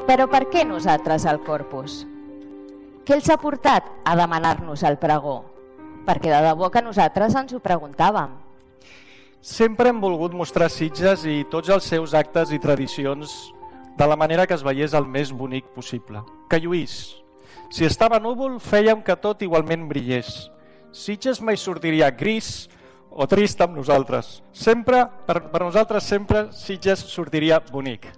Però per què nosaltres al Corpus? Què els ha portat a demanar-nos el pregó? Perquè de debò que nosaltres ens ho preguntàvem. Sempre hem volgut mostrar Sitges i tots els seus actes i tradicions de la manera que es veiés el més bonic possible, que lluís. Si estava núvol, fèiem que tot igualment brillés. Sitges mai sortiria gris o trist amb nosaltres. Sempre, per nosaltres sempre, Sitges sortiria bonic.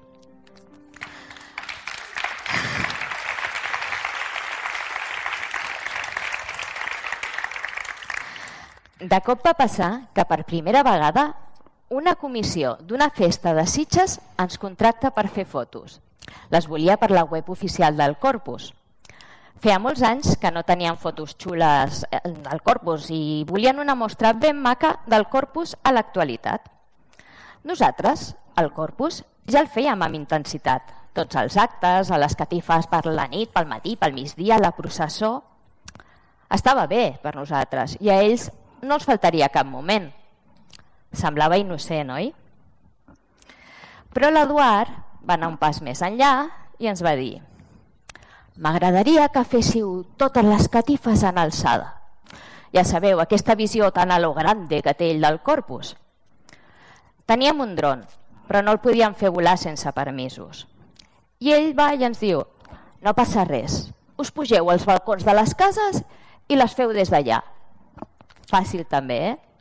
De cop va passar que per primera vegada una comissió d'una festa de Sitges ens contracta per fer fotos. Les volia per la web oficial del Corpus. Feia molts anys que no tenien fotos xules del Corpus i volien una mostra ben maca del Corpus a l'actualitat. Nosaltres, el Corpus, ja el fèiem amb intensitat. Tots els actes, a les catifes per la nit, pel matí, pel migdia, la processó. Estava bé per nosaltres i a ells no els faltaria cap moment. Semblava innocent, oi? Però l'Eduard va anar un pas més enllà i ens va dir: m'agradaria que féssiu totes les catifes en alçada. Ja sabeu, aquesta visió tan a lo grande que té ell del Corpus. Teníem un dron, però no el podíem fer volar sense permisos. I ell va i ens diu: no passa res, us pugeu als balcons de les cases i les feu des d'allà. Fàcil també,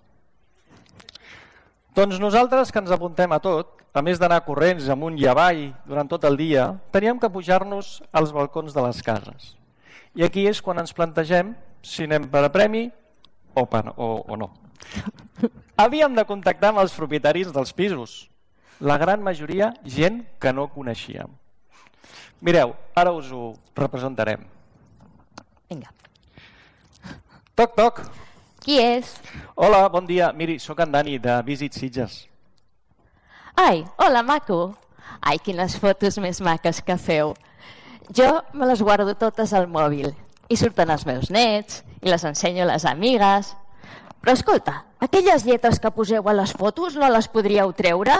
Doncs nosaltres, que ens apuntem a tot, a més d'anar corrents amunt i avall durant tot el dia, teníem que pujar-nos als balcons de les cases. I aquí és quan ens plantegem si anem per a premi o no. Havíem de contactar amb els propietaris dels pisos. La gran majoria, gent que no coneixíem. Mireu, ara us ho representarem. Vinga. Toc, toc. Qui és? Hola, bon dia. Miri, sóc en Dani, de Visit Sitges. Ai, hola, maco. Ai, quines fotos més maques que feu. Jo me les guardo totes al mòbil. I surten els meus nets, i les ensenyo a les amigues. Però escolta, aquelles lletres que poseu a les fotos no les podríeu treure?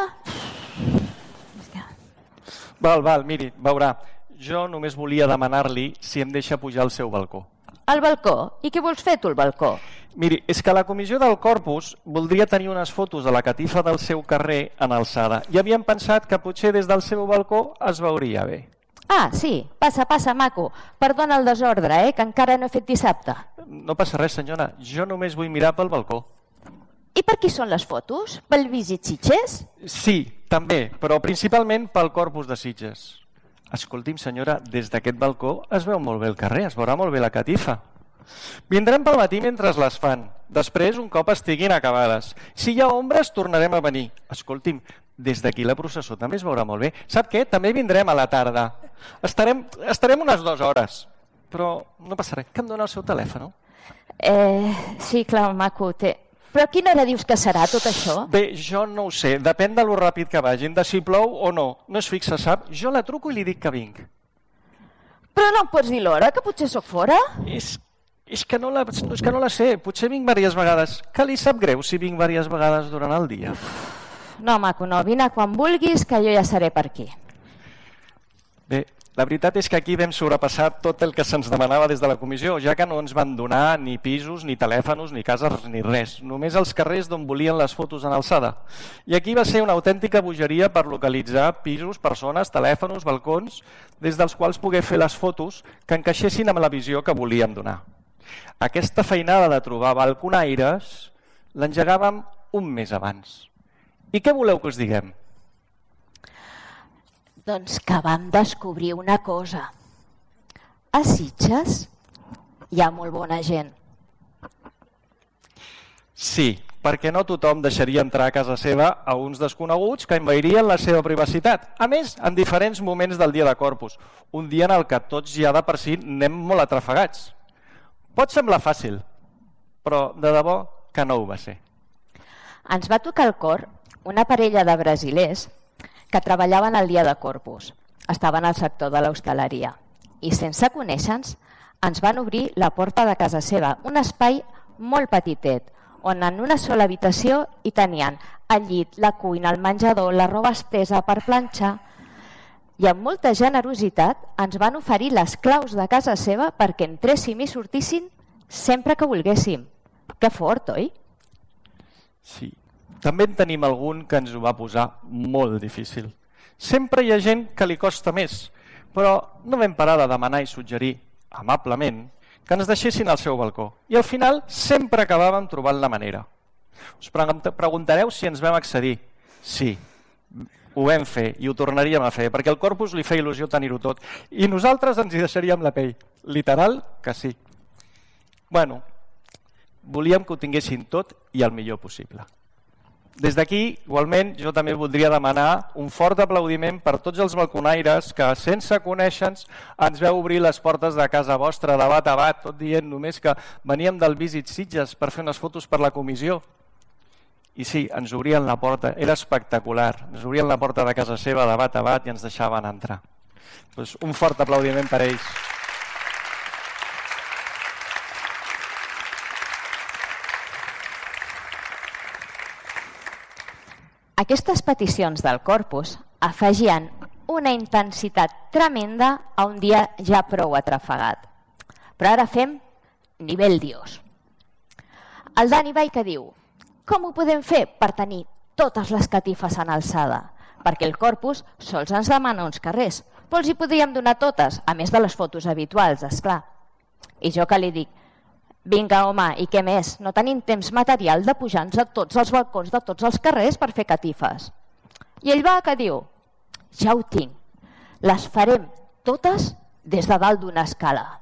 Val, miri, veurà. Jo només volia demanar-li si em deixa pujar al seu balcó. Al balcó? I què vols fer tu al balcó? Miri, és que la comissió del Corpus voldria tenir unes fotos de la catifa del seu carrer en alçada i havíem pensat que potser des del seu balcó es veuria bé. Ah, sí. Passa, maco. Perdona el desordre, que encara no he fet dissabte. No passa res, senyora. Jo només vull mirar pel balcó. I per qui són les fotos? Pel Visit Sitges? Sí, també, però principalment pel Corpus de Sitges. Escolti'm, senyora, des d'aquest balcó es veu molt bé el carrer, es veurà molt bé la catifa. Vindrem pel matí mentre les fan. Després, un cop estiguin acabades. Si hi ha ombres, tornarem a venir. Escolti'm, des d'aquí la processó també es veurà molt bé. Sap què? També vindrem a la tarda. Estarem unes 2 hores. Però no passa res. Que em dona el seu telèfon? Sí, clar, maco. Però a quina hora dius que serà tot això? Bé, jo no ho sé. Depèn de lo ràpid que vagin, de si plou o no. No es fixa, sap? Jo la truco i li dic que vinc. Però no em pots dir l'hora, que potser sóc fora? És que no la sé. Potser vinc diverses vegades. Que li sap greu si vinc diverses vegades durant el dia? No, maco, no. Vine quan vulguis, que jo ja seré per aquí. Bé, la veritat és que aquí vam sobrepassar tot el que se'ns demanava des de la comissió, ja que no ens van donar ni pisos, ni telèfons, ni cases, ni res. Només els carrers d'on volien les fotos en alçada. I aquí va ser una autèntica bogeria per localitzar pisos, persones, telèfons, balcons, des dels quals poder fer les fotos que encaixessin amb la visió que volíem donar. Aquesta feinada de trobar balconaires l'engegàvem un mes abans. I què voleu que us diguem? Doncs que vam descobrir una cosa. A Sitges hi ha molt bona gent. Sí, perquè no tothom deixaria entrar a casa seva a uns desconeguts que envairien la seva privacitat. A més, en diferents moments del dia de Corpus, un dia en el que tots ja de per si anem molt atrafegats. Pot semblar fàcil, però de debò que no ho va ser. Ens va tocar al cor una parella de brasilers que treballaven el dia de Corpus. Estaven al sector de l'hostaleria i sense conèixer-nos ens van obrir la porta de casa seva, un espai molt petitet, on en una sola habitació hi tenien el llit, la cuina, el menjador, la roba estesa per planxar i amb molta generositat ens van oferir les claus de casa seva perquè entréssim i sortíssim sempre que volguéssim. Que fort, oi? Sí. També en tenim algun que ens ho va posar molt difícil. Sempre hi ha gent que li costa més, però no vam parar de demanar i suggerir, amablement, que ens deixessin al seu balcó. I al final sempre acabàvem trobant la manera. Us preguntareu si ens vam accedir. Sí, ho vam fer i ho tornaríem a fer, perquè al Corpus li feia il·lusió tenir-ho tot. I nosaltres ens hi deixaríem la pell. Literal que sí. Bueno, volíem que ho tinguessin tot i el millor possible. Des d'aquí, igualment, jo també voldria demanar un fort aplaudiment per tots els balconaires que, sense conèixer-nos, ens veu obrir les portes de casa vostra de bat a bat, tot dient només que veníem del Visit Sitges per fer unes fotos per la comissió. I sí, ens obrien la porta, era espectacular. Ens obrien la porta de casa seva de bat a bat i ens deixaven entrar. Doncs un fort aplaudiment per ells. Aquestes peticions del Corpus afegien una intensitat tremenda a un dia ja prou atrafegat. Però ara fem nivell Dios. El Dani Baica diu: com ho podem fer per tenir totes les catifes en alçada? Perquè el Corpus sols ens demana uns carrers, però els hi podríem donar totes, a més de les fotos habituals, esclar. I jo que li dic: vinga, home, i què més? No tenim temps material de pujar-nos a tots els balcons de tots els carrers per fer catifes. I ell va que diu: ja ho tinc, les farem totes des de dalt d'una escala.